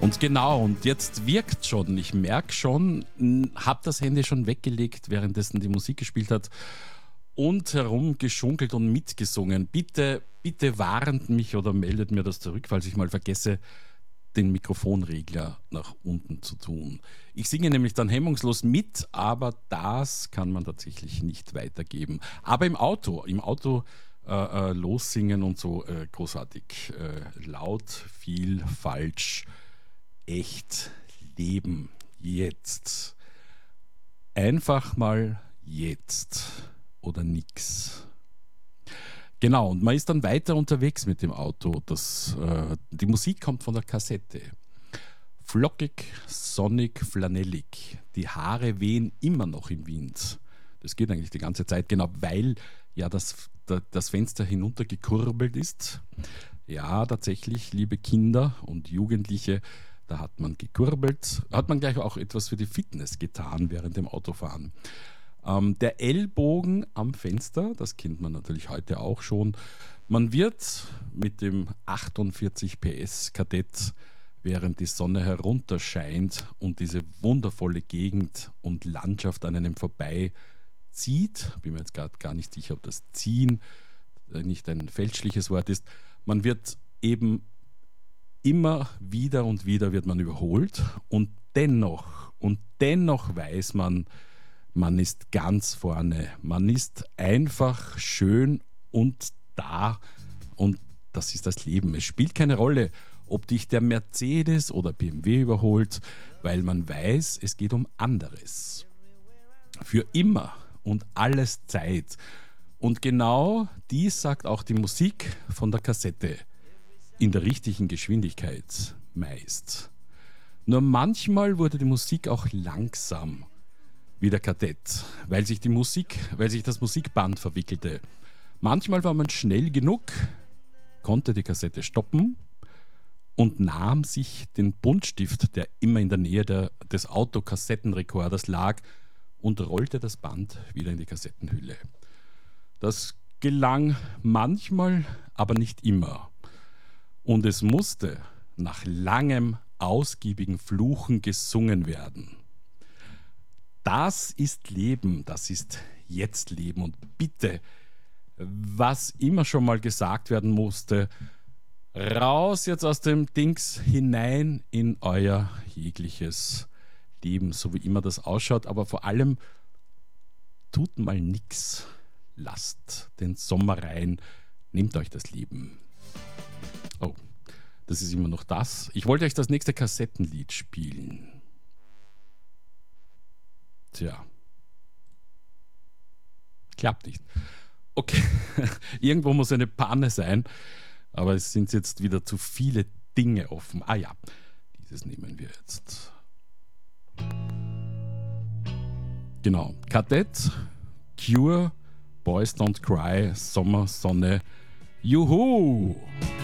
Und genau, und jetzt wirkt schon. Ich merke schon, habe das Handy schon weggelegt, währenddessen die Musik gespielt hat und herumgeschunkelt und mitgesungen. Bitte, bitte warnt mich oder meldet mir das zurück, falls ich mal vergesse, den Mikrofonregler nach unten zu tun. Ich singe nämlich dann hemmungslos mit, aber das kann man tatsächlich nicht weitergeben. Aber im Auto lossingen und so großartig. Laut, viel, falsch, echt, leben, jetzt. Einfach mal jetzt oder nix. Genau, und man ist dann weiter unterwegs mit dem Auto. Die Musik kommt von der Kassette. Flockig, sonnig, flanellig. Die Haare wehen immer noch im Wind. Das geht eigentlich die ganze Zeit, genau, weil ja das Fenster hinuntergekurbelt ist. Ja, tatsächlich, liebe Kinder und Jugendliche, da hat man gekurbelt. Hat man gleich auch etwas für die Fitness getan während dem Autofahren. Der Ellbogen am Fenster, das kennt man natürlich heute auch schon. Man wird mit dem 48 PS Kadett, während die Sonne herunterscheint und diese wundervolle Gegend und Landschaft an einem vorbei zieht, bin mir jetzt gerade gar nicht sicher, ob das Ziehen nicht ein fälschliches Wort ist, man wird eben immer wieder und wieder wird man überholt und dennoch weiß man, man ist ganz vorne. Man ist einfach schön und da und das ist das Leben. Es spielt keine Rolle, ob dich der Mercedes oder BMW überholt, weil man weiß, es geht um anderes. Für immer und alles Zeit. Und genau dies sagt auch die Musik von der Kassette. In der richtigen Geschwindigkeit meist. Nur manchmal wurde die Musik auch langsam wie der Kadett, weil sich das Musikband verwickelte. Manchmal war man schnell genug, konnte die Kassette stoppen und nahm sich den Buntstift, der immer in der Nähe des Autokassettenrekorders lag, und rollte das Band wieder in die Kassettenhülle. Das gelang manchmal, aber nicht immer. Und es musste nach langem, ausgiebigen Fluchen gesungen werden. Das ist Leben, das ist jetzt Leben. Und bitte, was immer schon mal gesagt werden musste, raus jetzt aus dem Dings hinein in euer jegliches Leben, so wie immer das ausschaut. Aber vor allem, tut mal nix. Lasst den Sommer rein. Nehmt euch das Leben. Oh, das ist immer noch das. Ich wollte euch das nächste Kassettenlied spielen. Tja. Klappt nicht. Okay, irgendwo muss eine Panne sein, aber es sind jetzt wieder zu viele Dinge offen. Ah ja, dieses nehmen wir jetzt. Genau, Kadett, Cure, Boys Don't Cry, Sommer, Sonne, Juhu!